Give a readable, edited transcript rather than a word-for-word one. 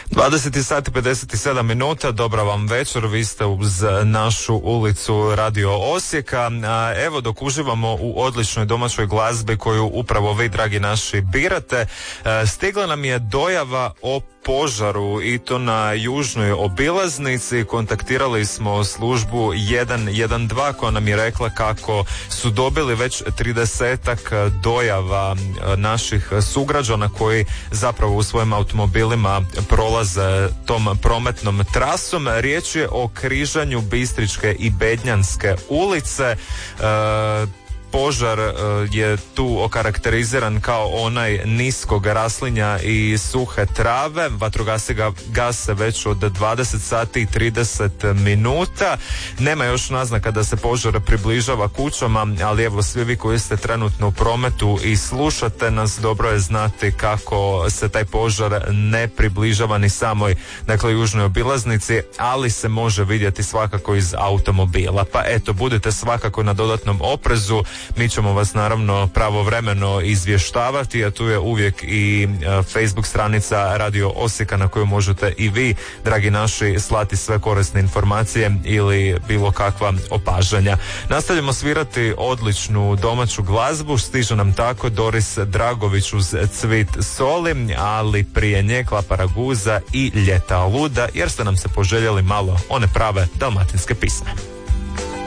20 sati 57 minuta, dobra vam večer, vi ste uz našu ulicu Radio Osijeka. Evo, dok uživamo u odličnoj domaćoj glazbi koju upravo vi, dragi naši, birate, stigla nam je dojava o požaru i to na južnoj obilaznici. Kontaktirali smo službu 112 koja nam je rekla kako su dobili već 30-ak dojava naših sugrađana koji zapravo u svojim automobilima prolaze tom prometnom trasom. Riječ je o križanju Bistričke i Bednjanske ulice. Požar je tu okarakteriziran kao onaj niskog raslinja i suhe trave. Vatrogasci ga gase već od 20 sati i 30 minuta. Nema još naznaka da se požar približava kućama, ali evo, svi vi koji ste trenutno u prometu i slušate nas, dobro je znati kako se taj požar ne približava ni samoj, dakle, južnoj obilaznici, ali se može vidjeti svakako iz automobila. Pa eto, budite svakako na dodatnom oprezu. Mi ćemo vas naravno pravovremeno izvještavati, a tu je uvijek i Facebook stranica Radio Osijeka na koju možete i vi, dragi naši, slati sve korisne informacije ili bilo kakva opažanja. Nastavljamo svirati odličnu domaću glazbu, stiže nam tako Doris Dragović uz Cvit soli, ali prije nje Klapa Raguza i Ljeta luda, jer ste nam se poželjeli malo one prave dalmatinske pisme.